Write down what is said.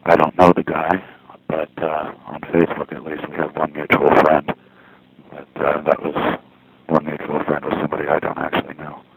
I don't know the guy, but on Facebook at least we have one mutual friend. But that was one mutual friend was somebody I don't actually